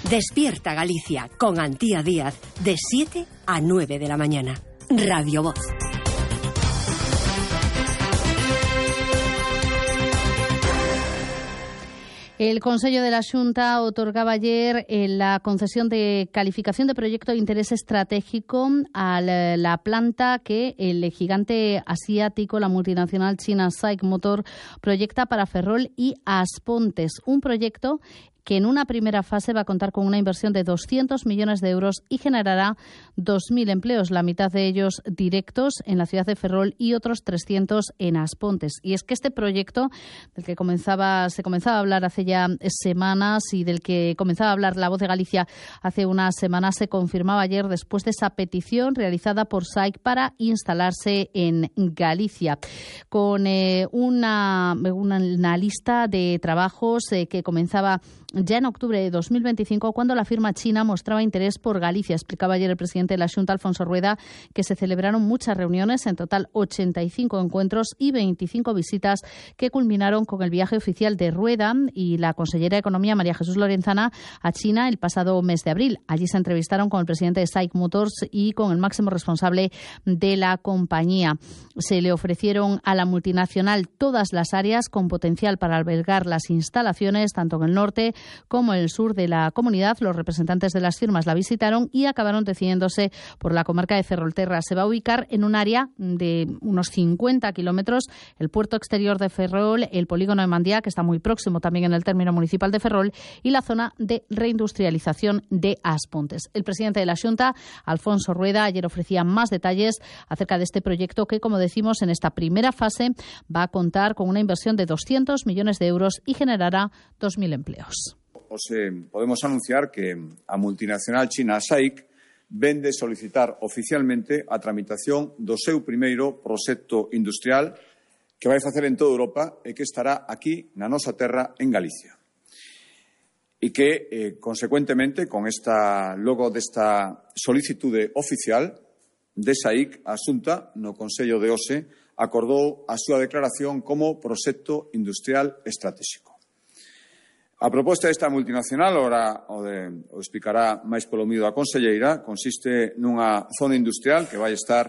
Despierta Galicia con Antía Díaz de 7 a 9 de la mañana. Radio Voz. El Consello de la Xunta otorgaba ayer la concesión de calificación de proyecto de interés estratégico a la planta que el gigante asiático, la multinacional china SAIC Motor, proyecta para Ferrol y Aspontes. Un proyecto que en una primera fase va a contar con una inversión de 200 millones de euros y generará 2.000 empleos, la mitad de ellos directos en la ciudad de Ferrol y otros 300 en Aspontes. Y es que este proyecto, del que se comenzaba a hablar hace ya semanas y del que comenzaba a hablar La Voz de Galicia hace unas semanas, se confirmaba ayer después de esa petición realizada por SAIC para instalarse en Galicia, con una lista de trabajos que comenzaba ya en octubre de 2025, cuando la firma china mostraba interés por Galicia. Explicaba ayer el presidente de la Xunta, Alfonso Rueda, que se celebraron muchas reuniones, en total 85 encuentros y 25 visitas que culminaron con el viaje oficial de Rueda y la consellera de Economía, María Jesús Lorenzana, a China el pasado mes de abril. Allí se entrevistaron con el presidente de SAIC Motors y con el máximo responsable de la compañía. Se le ofrecieron a la multinacional todas las áreas con potencial para albergar las instalaciones, tanto en el norte como en el sur de la comunidad. Los representantes de las firmas la visitaron y acabaron decidiéndose por la comarca de Ferrolterra. Se va a ubicar en un área de unos 50 kilómetros, el puerto exterior de Ferrol, el polígono de Mandía, que está muy próximo también en el término municipal de Ferrol, y la zona de reindustrialización de Aspontes. El presidente de la Xunta, Alfonso Rueda, ayer ofrecía más detalles acerca de este proyecto que, como decimos, en esta primera fase va a contar con una inversión de 200 millones de euros y generará 2.000 empleos. Podemos anunciar que a multinacional china SAIC vende solicitar oficialmente a tramitación do seu primeiro proxecto industrial que vai facer en toda Europa e que estará aquí na nosa terra en Galicia. E que, consecuentemente, con logo desta solicitude oficial de SAIC, a Xunta, no Consello de hoxe, acordou a súa declaración como proxecto industrial estratégico. A proposta desta multinacional, ora o explicará máis polo mío a conselleira, consiste nunha zona industrial que vai estar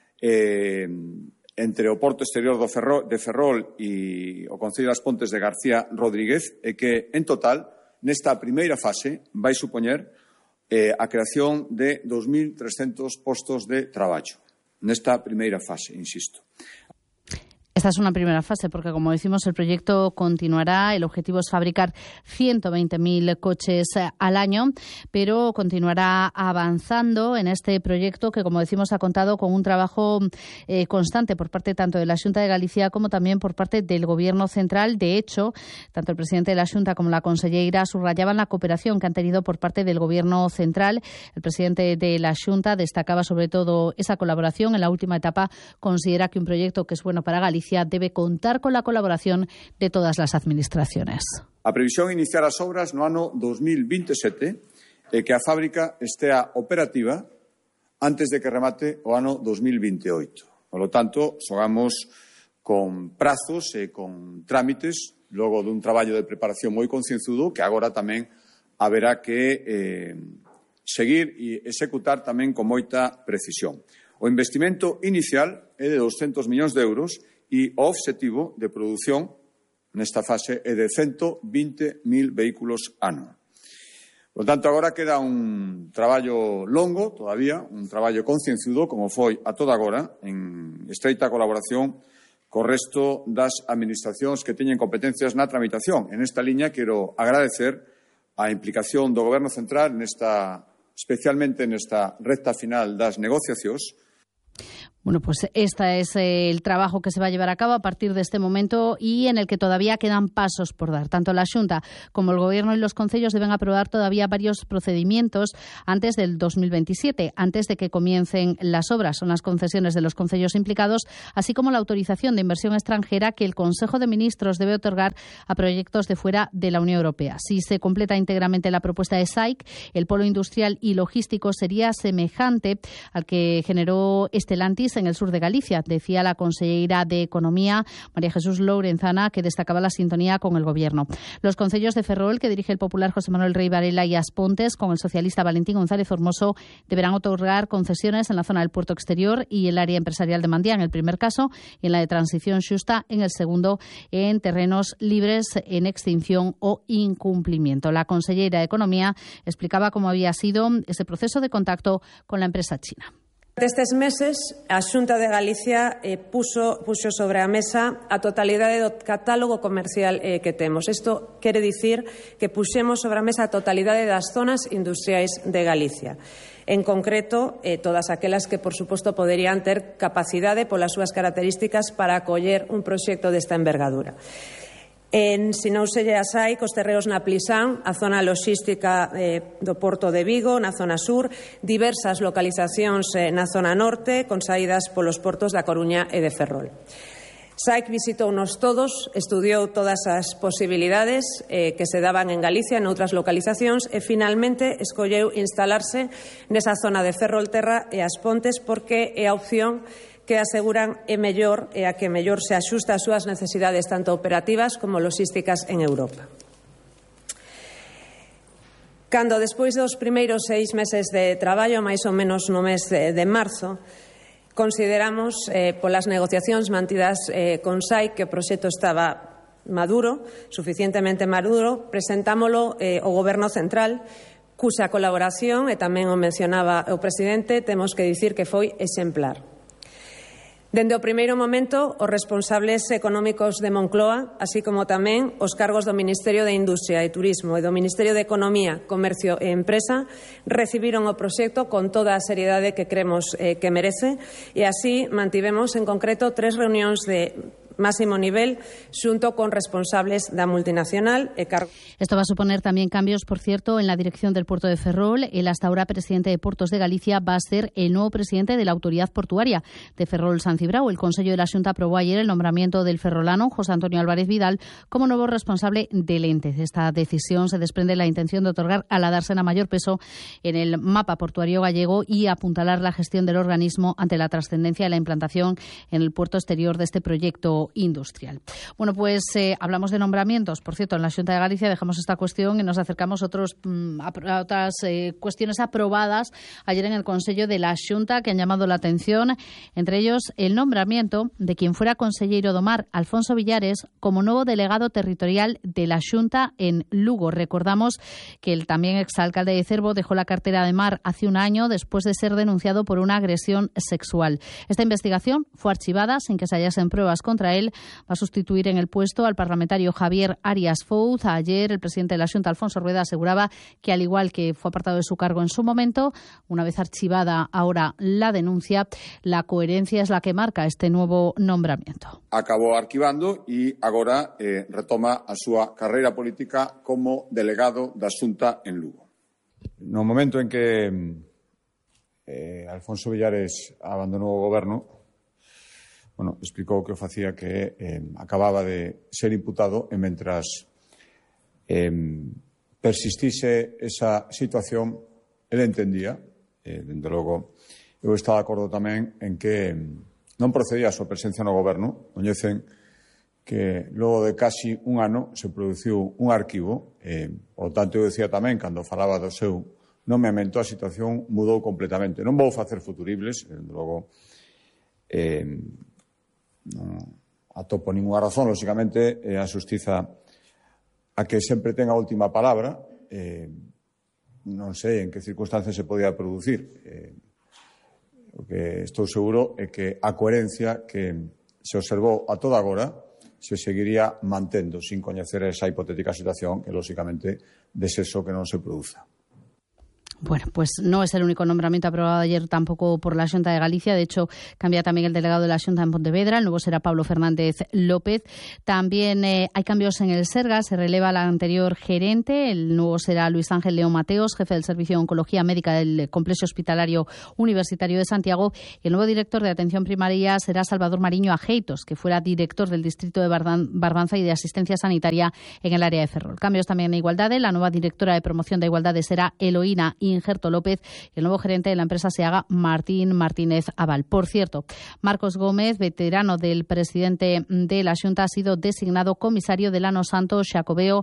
entre o porto exterior de Ferrol e o Concello das Pontes de García Rodríguez, e que, en total, nesta primeira fase, vai supoñer a creación de 2.300 postos de traballo. Nesta primeira fase, insisto. Esta es una primera fase porque, como decimos, el proyecto continuará. El objetivo es fabricar 120.000 coches al año, pero continuará avanzando en este proyecto que, como decimos, ha contado con un trabajo constante por parte tanto de la Xunta de Galicia como también por parte del Gobierno central. De hecho, tanto el presidente de la Xunta como la conselleira subrayaban la cooperación que han tenido por parte del Gobierno central. El presidente de la Xunta destacaba sobre todo esa colaboración. En la última etapa considera que un proyecto que es bueno para Galicia debe contar con la colaboración de todas las administraciones. A previsión é iniciar as obras no ano 2027 e que a fábrica estea operativa antes de que remate o ano 2028. Por lo tanto, xogamos con prazos e con trámites logo dun traballo de preparación moi concienzudo que agora tamén haberá que seguir e executar tamén con moita precisión. O investimento inicial é de 200 millóns de euros e o obxectivo de produción nesta fase é de 120.000 vehículos ano. Por tanto, agora queda un traballo longo todavía, un traballo concienzudo, como foi a toda agora, en estreita colaboración co resto das administracións que teñen competencias na tramitación. En esta liña quero agradecer a implicación do Goberno central especialmente nesta recta final das negociacións. Bueno, pues este es el trabajo que se va a llevar a cabo a partir de este momento y en el que todavía quedan pasos por dar. Tanto la Xunta como el Gobierno y los concellos deben aprobar todavía varios procedimientos antes del 2027, antes de que comiencen las obras. Son las concesiones de los concellos implicados, así como la autorización de inversión extranjera que el Consejo de Ministros debe otorgar a proyectos de fuera de la Unión Europea. Si se completa íntegramente la propuesta de SAIC, el polo industrial y logístico sería semejante al que generó Stellantis Betis, en el sur de Galicia. Decía la consellera de Economía, María Jesús Lourenzana, que destacaba la sintonía con el Gobierno. Los concellos de Ferrol, que dirige el popular José Manuel Rey Varela, y Aspontes, con el socialista Valentín González Formoso, deberán otorgar concesiones en la zona del puerto exterior y el área empresarial de Mandía, en el primer caso, y en la de transición xusta, en el segundo, en terrenos libres en extinción o incumplimiento. La consellera de Economía explicaba cómo había sido ese proceso de contacto con la empresa china. Estes meses, a Xunta de Galicia puxo sobre a mesa a totalidade do catálogo comercial que temos. Isto quere dicir que puxemos sobre a mesa a totalidade das zonas industriais de Galicia. En concreto, todas aquelas que, por suposto, poderían ter capacidade polas súas características para acoller un proxecto desta envergadura. En Sinouselle Asai, cos terreos na Plisán, a zona logística do Porto de Vigo, na zona sur, diversas localizacións na zona norte, con saídas polos portos da Coruña e de Ferrol. SAIC visitounos todos, estudiou todas as posibilidades que se daban en Galicia, noutras localizacións, e finalmente escolleu instalarse nesa zona de Ferrolterra e Aspontes porque é a opción que aseguran é mellor e a que mellor se axusta ás súas necesidades tanto operativas como logísticas en Europa. Cando despois dos primeiros 6 meses de traballo, máis ou menos no mes de marzo, consideramos polas negociacións mantidas con SAIC que o proxecto estaba maduro, suficientemente maduro, presentámolo ao Goberno Central, cuxa colaboración, e tamén o mencionaba o presidente, temos que dicir que foi exemplar. Dende o primeiro momento, os responsables económicos de Moncloa, así como tamén os cargos do Ministerio de Industria e Turismo e do Ministerio de Economía, Comercio e Empresa, recibiron o proxecto con toda a seriedade que cremos que merece, e así mantivemos en concreto 3 reunións de máximo nivel xunto con responsables da multinacional e cargos. Esto va a suponer también cambios, por cierto, en la dirección del puerto de Ferrol. El hasta ahora presidente de Puertos de Galicia va a ser el nuevo presidente de la Autoridad Portuaria de Ferrol-San Cibrao. El Consejo de la Xunta aprobó ayer el nombramiento del ferrolano José Antonio Álvarez Vidal como nuevo responsable del ente. De esta decisión se desprende la intención de otorgar a la dársena mayor peso en el mapa portuario gallego y apuntalar la gestión del organismo ante la trascendencia de la implantación en el puerto exterior de este proyecto industrial. Bueno, pues hablamos de nombramientos. Por cierto, en la Xunta de Galicia dejamos esta cuestión y nos acercamos a otras cuestiones aprobadas ayer en el Consejo de la Xunta que han llamado la atención, entre ellos el nombramiento de quien fuera conselleiro do Mar, Alfonso Villares, como nuevo delegado territorial de la Xunta en Lugo. Recordamos que el también exalcalde de Cervo dejó la cartera de Mar hace un año después de ser denunciado por una agresión sexual. Esta investigación fue archivada sin que se hallasen pruebas contra él. Va a sustituir en el puesto al parlamentario Javier Arias Fouz. Ayer el presidente de la Xunta, Alfonso Rueda, aseguraba que, al igual que fue apartado de su cargo en su momento, una vez archivada ahora la denuncia, la coherencia es la que marca este nuevo nombramiento. Acabou arquivando e agora retoma a súa carreira política como delegado da Xunta en Lugo. No momento en que Alfonso Villares abandonou o goberno, explicou que o facía que acababa de ser imputado e mentras persistise esa situación, ele entendía, dende logo, eu estaba de acordo tamén en que non procedía a súa presencia no goberno. Coñecen que logo de casi un ano se produciu un arquivo, por tanto eu decía tamén, cando falaba do seu nomeamento, a situación mudou completamente. Non vou facer futuribles, dende logo, non atopo ninguna razón, lóxicamente, a xustiza a que sempre ten a última palabra. Non sei en que circunstancias se podía producir. O que estou seguro é que a coherencia que se observou a toda agora se seguiría mantendo sin coñecer esa hipotética situación que, lóxicamente, desexo que non se produza. Bueno, pues no es el único nombramiento aprobado ayer tampoco por la Xunta de Galicia. De hecho, cambia también el delegado de la Xunta en Pontevedra. El nuevo será Pablo Fernández López. También hay cambios en el Sergas. Se releva la anterior gerente. El nuevo será Luis Ángel León Mateos, jefe del Servicio de Oncología Médica del Complejo Hospitalario Universitario de Santiago. Y el nuevo director de Atención Primaria será Salvador Mariño Ajeitos, que fuera director del Distrito de Barbanza y de Asistencia Sanitaria en el área de Ferrol. Cambios también en Igualdade. La nueva directora de Promoción de Igualdade será Eloína Injerto López y el nuevo gerente de la empresa SEAGA, Martín Martínez Aval. Por cierto, Marcos Gómez, veterano del presidente de la Xunta, ha sido designado comisario del Ano Santo Xacobeo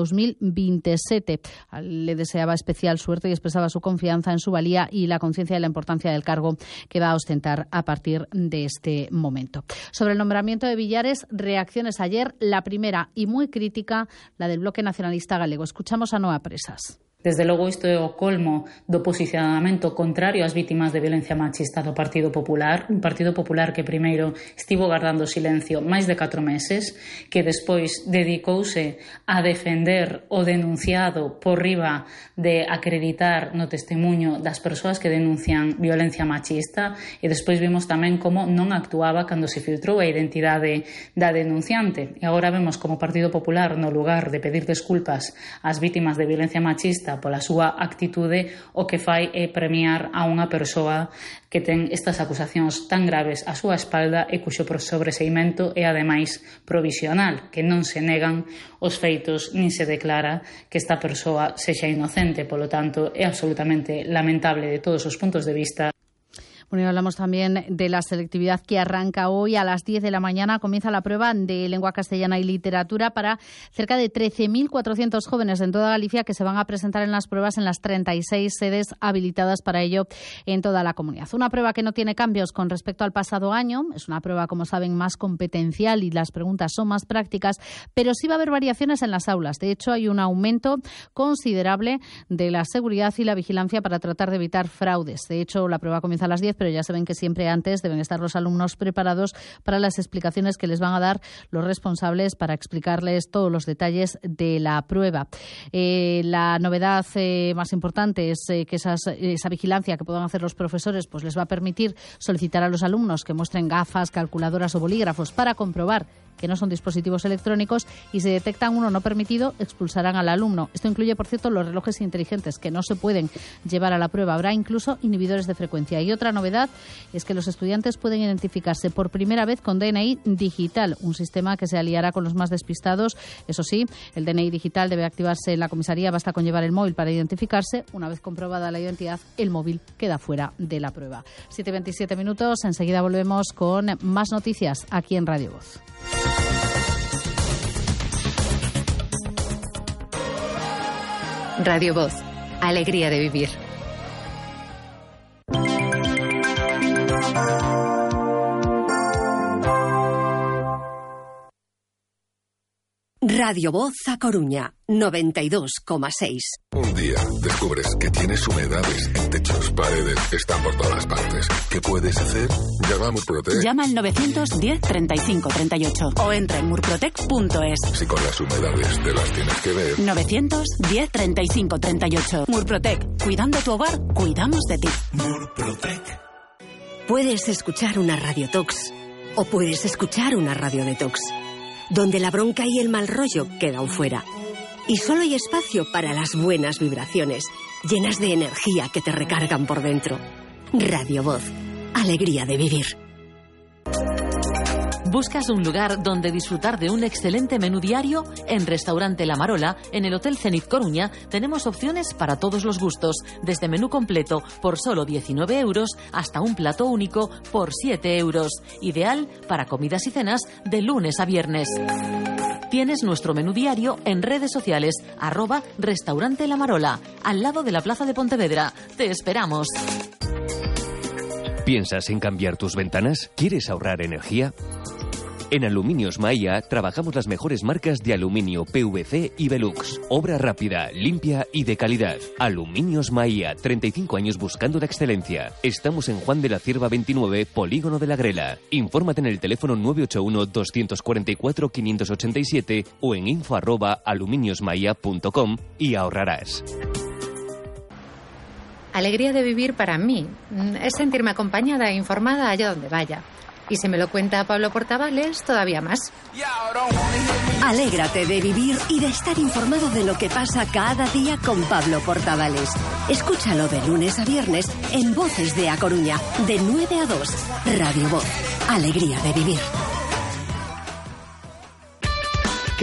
2027. Le deseaba especial suerte y expresaba su confianza en su valía y la conciencia de la importancia del cargo que va a ostentar a partir de este momento. Sobre el nombramiento de Villares, reacciones ayer. La primera y muy crítica, la del Bloque Nacionalista Galego. Escuchamos a Noa Presas. Desde logo isto é o colmo do posicionamento contrario ás vítimas de violencia machista do Partido Popular, un Partido Popular que primeiro estivo guardando silencio máis de 4 meses, que despois dedicouse a defender o denunciado por riba de acreditar no testemunho das persoas que denuncian violencia machista, e despois vimos tamén como non actuaba cando se filtrou a identidade da denunciante. E agora vemos como o Partido Popular, no lugar de pedir desculpas ás vítimas de violencia machista pola súa actitude, o que fai é premiar a unha persoa que ten estas acusacións tan graves á súa espalda e cuxo sobreseimento é ademais provisional, que non se negan os feitos nin se declara que esta persoa sexa inocente. Polo tanto, é absolutamente lamentable de todos os puntos de vista. Bueno, y hablamos también de la selectividad que arranca hoy a las 10 de la mañana. Comienza la prueba de lengua castellana y literatura para cerca de 13.400 jóvenes en toda Galicia que se van a presentar en las pruebas en las 36 sedes habilitadas para ello en toda la comunidad. Una prueba que no tiene cambios con respecto al pasado año. Es una prueba, como saben, más competencial y las preguntas son más prácticas, pero sí va a haber variaciones en las aulas. De hecho, hay un aumento considerable de la seguridad y la vigilancia para tratar de evitar fraudes. De hecho, la prueba comienza a las 10, pero ya saben que siempre antes deben estar los alumnos preparados para las explicaciones que les van a dar los responsables para explicarles todos los detalles de la prueba. La novedad más importante es que esa vigilancia que puedan hacer los profesores pues les va a permitir solicitar a los alumnos que muestren gafas, calculadoras o bolígrafos para comprobar que no son dispositivos electrónicos, y si detectan uno no permitido, expulsarán al alumno. Esto incluye, por cierto, los relojes inteligentes que no se pueden llevar a la prueba. Habrá incluso inhibidores de frecuencia. Y otra novedad es que los estudiantes pueden identificarse por primera vez con DNI digital, un sistema que se aliará con los más despistados. Eso sí, el DNI digital debe activarse en la comisaría, basta con llevar el móvil para identificarse. Una vez comprobada la identidad, el móvil queda fuera de la prueba. 7:27 minutos, enseguida volvemos con más noticias aquí en Radio Voz. Radio Voz, alegría de vivir. Radio Voz A Coruña, 92,6. Un día descubres que tienes humedades en techos, paredes, están por todas partes. ¿Qué puedes hacer? Llama a Murprotec. Llama al 910 35 38 o entra en murprotec.es. Si con las humedades te las tienes que ver. 910 35 38. Murprotec. Cuidando tu hogar, cuidamos de ti. Murprotec. Puedes escuchar una Radio Tox o puedes escuchar una Radio Detox, donde la bronca y el mal rollo quedan fuera. Y solo hay espacio para las buenas vibraciones, llenas de energía que te recargan por dentro. Radio Voz, alegría de vivir. ¿Buscas un lugar donde disfrutar de un excelente menú diario? En Restaurante La Marola, en el Hotel Zenit Coruña, tenemos opciones para todos los gustos, desde menú completo por solo 19 euros hasta un plato único por 7 euros. Ideal para comidas y cenas de lunes a viernes. Tienes nuestro menú diario en redes sociales, @Restaurante La Marola, al lado de la Plaza de Pontevedra. Te esperamos. ¿Piensas en cambiar tus ventanas? ¿Quieres ahorrar energía? En Aluminios Maia trabajamos las mejores marcas de aluminio, PVC y Velux. Obra rápida, limpia y de calidad. Aluminios Maia, 35 años buscando la excelencia. Estamos en Juan de la Cierva 29, Polígono de la Grela. Infórmate en el teléfono 981-244-587 o en info@aluminiosmaia.com y ahorrarás. Alegría de vivir para mí es sentirme acompañada e informada allá donde vaya. Y si me lo cuenta Pablo Portavales, todavía más. Alégrate de vivir y de estar informado de lo que pasa cada día con Pablo Portavales. Escúchalo de lunes a viernes en Voces de A Coruña, de 9 a 2. Radio Voz, alegría de vivir.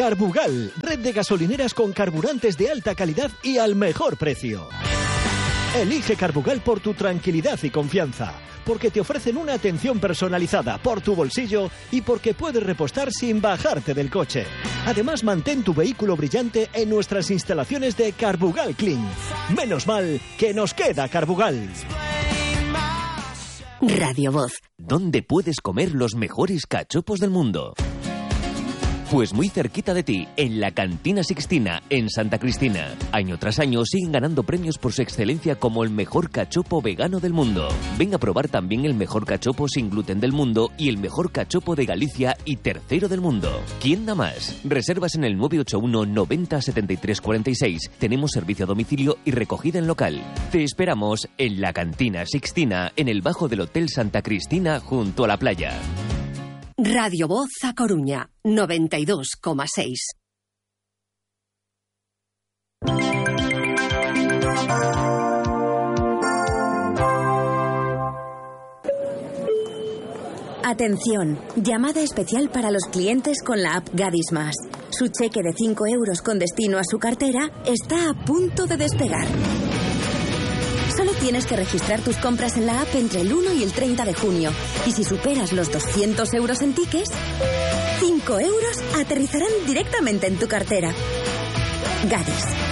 Carbugal, red de gasolineras con carburantes de alta calidad y al mejor precio. Elige Carbugal por tu tranquilidad y confianza, porque te ofrecen una atención personalizada por tu bolsillo y porque puedes repostar sin bajarte del coche. Además, mantén tu vehículo brillante en nuestras instalaciones de Carbugal Clean. Menos mal que nos queda Carbugal. Radio Voz. ¿Dónde puedes comer los mejores cachopos del mundo? Pues muy cerquita de ti, en la Cantina Sixtina, en Santa Cristina. Año tras año siguen ganando premios por su excelencia como el mejor cachopo vegano del mundo. Ven a probar también el mejor cachopo sin gluten del mundo y el mejor cachopo de Galicia y tercero del mundo. ¿Quién da más? Reservas en el 981 90 73 46. Tenemos servicio a domicilio y recogida en local. Te esperamos en la Cantina Sixtina, en el bajo del Hotel Santa Cristina, junto a la playa. Radio Voz a Coruña, 92,6. Atención, llamada especial para los clientes con la app Gadis Más. Su cheque de 5 euros con destino a su cartera está a punto de despegar. Solo tienes que registrar tus compras en la app entre el 1 y el 30 de junio. Y si superas los 200 euros en tickets, 5 euros aterrizarán directamente en tu cartera. Gadis,